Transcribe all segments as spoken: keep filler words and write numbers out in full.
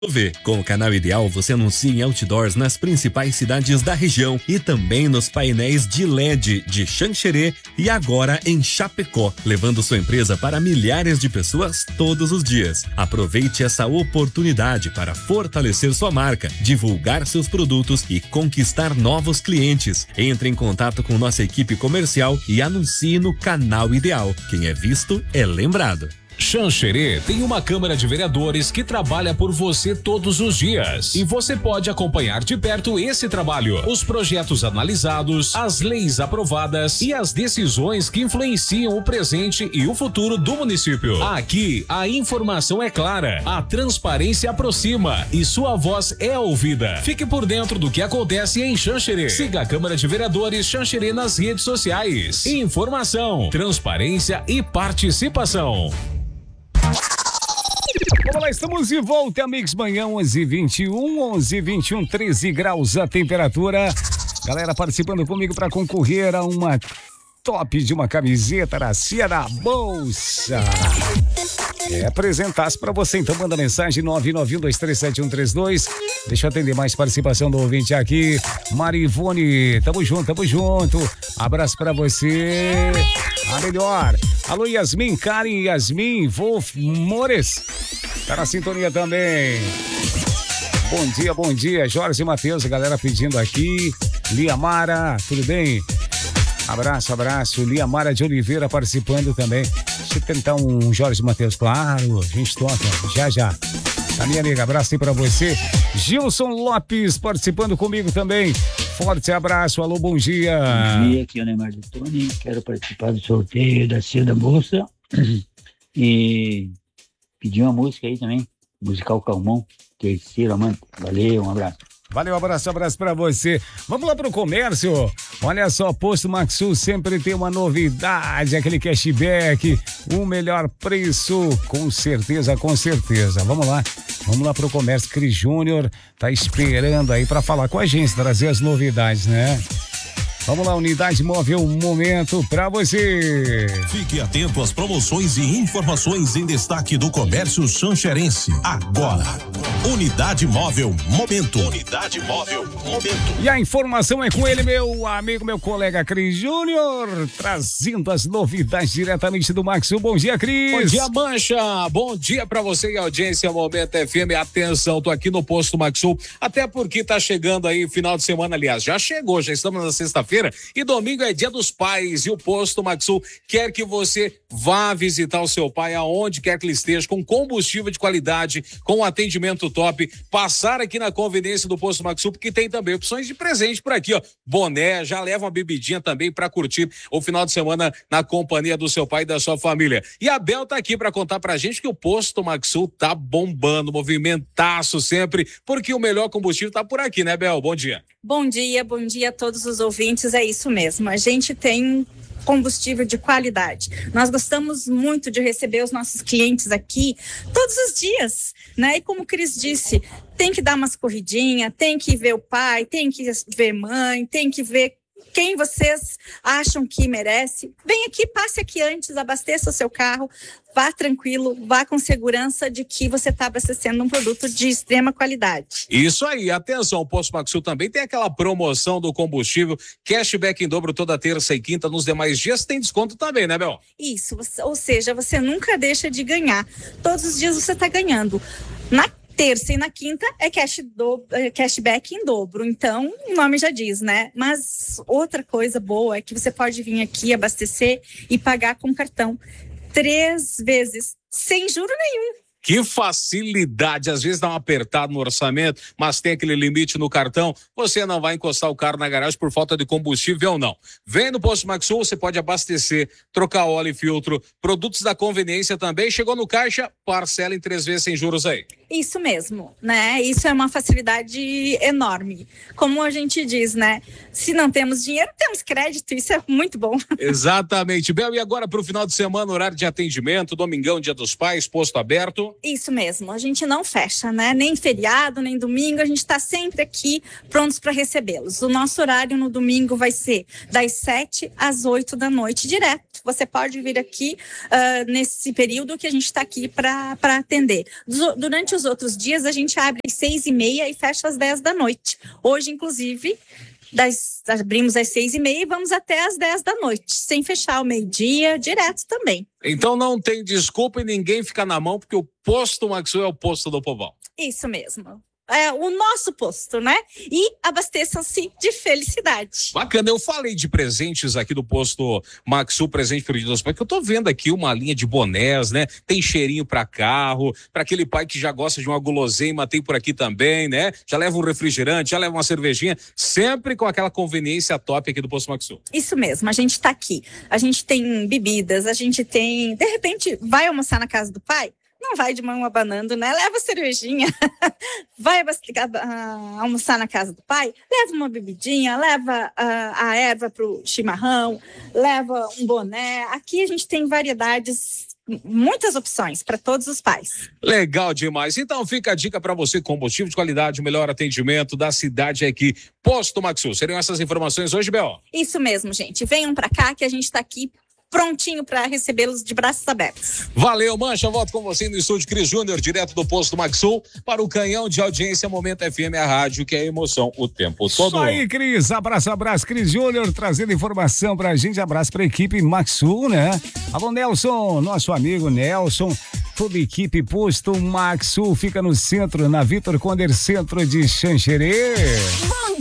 V. Com o canal Ideal, você anuncia em outdoors nas principais cidades da região e também nos painéis de L E D de Xanxerê e agora em Chapecó, levando sua empresa para milhares de pessoas todos os dias. Aproveite essa oportunidade para fortalecer sua marca, divulgar seus produtos e conquistar novos clientes. Entre em contato com nossa equipe comercial e anuncie no canal Ideal. Quem é visto é lembrado. Xanxerê tem uma Câmara de Vereadores que trabalha por você todos os dias. E você pode acompanhar de perto esse trabalho, os projetos analisados, as leis aprovadas e as decisões que influenciam o presente e o futuro do município. Aqui, a informação é clara, a transparência aproxima e sua voz é ouvida. Fique por dentro do que acontece em Xanxerê. Siga a Câmara de Vereadores Xanxerê nas redes sociais. Informação, transparência e participação. Vamos lá, estamos de volta, Mix Manhã, onze e vinte e um, onze e vinte e um, treze graus a temperatura. Galera participando comigo para concorrer a uma top de uma camiseta da Cia da Bolsa. É, apresentasse para você, então manda mensagem nove nove um dois três sete um três dois. Deixa eu atender mais participação do ouvinte aqui. Marivone, tamo junto, tamo junto. Abraço para você. A melhor. Alô, Yasmin, Karen, Yasmin, Wolf, Mores. Tá na sintonia também. Bom dia, bom dia. Jorge e Matheus, a galera pedindo aqui. Liamara, tudo bem? Abraço, abraço. Liamara de Oliveira participando também. Deixa eu tentar um Jorge Matheus, claro. A gente toca, já, já. A minha amiga, abraço aí pra você. Gilson Lopes participando comigo também. Forte abraço, alô, bom dia. Bom dia, aqui é o Neymar do Tony. Quero participar do sorteio da Cia da Bolsa. E pedir uma música aí também. Musical Calmon, Terceiro Amante. Valeu, um abraço. Valeu, abraço, abraço pra você. Vamos lá pro comércio. Olha só, Posto Maxul sempre tem uma novidade, aquele cashback, o melhor preço, com certeza, com certeza. Vamos lá, vamos lá pro comércio. Cris Júnior tá esperando aí pra falar com a gente, trazer as novidades, né? Vamos lá, Unidade Móvel, um momento pra você. Fique atento às promoções e informações em destaque do comércio xanxerense. Agora, Unidade Móvel, momento. Unidade Móvel, momento. E a informação é com ele, meu amigo, meu colega Cris Júnior, trazendo as novidades diretamente do Maxul. Bom dia, Cris. Bom dia, Mancha. Bom dia pra você e a audiência Momento F M. Atenção, tô aqui no Posto Maxul, até porque tá chegando aí final de semana, aliás, já chegou, já estamos na sexta-feira. E domingo é dia dos pais e o Posto Maxul quer que você vá visitar o seu pai aonde quer que ele esteja, com combustível de qualidade, com atendimento top, passar aqui na conveniência do Posto Maxul, porque tem também opções de presente por aqui, ó, boné, já leva uma bebidinha também para curtir o final de semana na companhia do seu pai e da sua família. E a Bel tá aqui para contar pra gente que o Posto Maxul tá bombando, movimentaço sempre, porque o melhor combustível tá por aqui, né, Bel? Bom dia. Bom dia, bom dia a todos os ouvintes, é isso mesmo, a gente tem combustível de qualidade. Nós gostamos muito de receber os nossos clientes aqui todos os dias, né? E como o Cris disse, tem que dar umas corridinhas, tem que ver o pai, tem que ver mãe, tem que ver quem vocês acham que merece. Vem aqui, passe aqui antes, abasteça o seu carro, vá tranquilo, vá com segurança de que você está abastecendo um produto de extrema qualidade. Isso aí, atenção, o Posto Maxul também tem aquela promoção do combustível, cashback em dobro toda terça e quinta, nos demais dias tem desconto também, né, Bel? Isso, ou seja, você nunca deixa de ganhar, todos os dias você está ganhando. Na terça e na quinta é cash do, é cashback em dobro, então o nome já diz, né? Mas outra coisa boa é que você pode vir aqui abastecer e pagar com cartão três vezes, sem juro nenhum. Que facilidade, às vezes dá um apertado no orçamento, mas tem aquele limite no cartão, você não vai encostar o carro na garagem por falta de combustível ou não. Vem no Posto Maxul, você pode abastecer, trocar óleo e filtro, produtos da conveniência também, chegou no caixa, parcela em três vezes sem juros aí. Isso mesmo, né? Isso é uma facilidade enorme. Como a gente diz, né? Se não temos dinheiro, temos crédito, isso é muito bom. Exatamente. Bel, e agora para o final de semana, horário de atendimento, domingão, dia dos pais, posto aberto? Isso mesmo, a gente não fecha, né? Nem feriado, nem domingo, a gente está sempre aqui prontos para recebê-los. O nosso horário no domingo vai ser das sete às oito da noite, direto. você pode vir aqui uh, nesse período que a gente está aqui para atender. Durante os outros dias, a gente abre às seis e meia e fecha às dez da noite. Hoje, inclusive, das, abrimos às seis e meia e vamos até às dez da noite, sem fechar ao meio-dia, direto também. Então não tem desculpa e ninguém fica na mão, porque o posto Maxu é o posto do povão. Isso mesmo. É o nosso posto, né? E abasteçam-se de felicidade. Bacana, eu falei de presentes aqui do posto Maxu, presente para o Dia dos Pais, que eu tô vendo aqui uma linha de bonés, né? Tem cheirinho para carro, para aquele pai que já gosta de uma guloseima, tem por aqui também, né? Já leva um refrigerante, já leva uma cervejinha, sempre com aquela conveniência top aqui do posto Maxu. Isso mesmo, a gente tá aqui, a gente tem bebidas, a gente tem, de repente, vai almoçar na casa do pai? Não vai de mão abanando, né? Leva a cervejinha, vai uh, almoçar na casa do pai, leva uma bebidinha, leva uh, a erva pro chimarrão, leva um boné. Aqui a gente tem variedades, muitas opções para todos os pais. Legal demais. Então fica a dica para você: combustível de qualidade, o melhor atendimento da cidade aqui, Posto Maxu. Seriam essas informações hoje, Bel? Isso mesmo, gente. Venham para cá que a gente está aqui prontinho para recebê-los de braços abertos. Valeu, Mancha. Volto com você no estúdio Cris Júnior, direto do posto Maxu, para o canhão de audiência Momento F M, a rádio que é emoção o tempo todo. Isso aí, Cris. Abraço, abraço. Cris Júnior trazendo informação pra gente. Abraço pra equipe Maxu, né? Alô, Nelson, nosso amigo Nelson. Toda a equipe Posto Maxu fica no centro, na Vitor Conder, centro de Xanxerê. Bom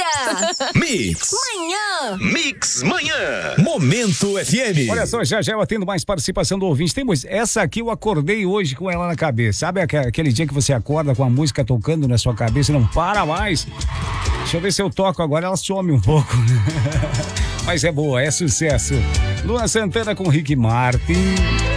dia! Mix. Manhã. Mix Manhã. Momento F M. Olha só, já já eu atendo mais participação do ouvinte. Temos essa aqui, eu acordei hoje com ela na cabeça. Sabe aquele dia que você acorda com a música tocando na sua cabeça e não para mais? Deixa eu ver se eu toco agora, ela some um pouco. Mas é boa, é sucesso. Luan Santana com Rick Martin.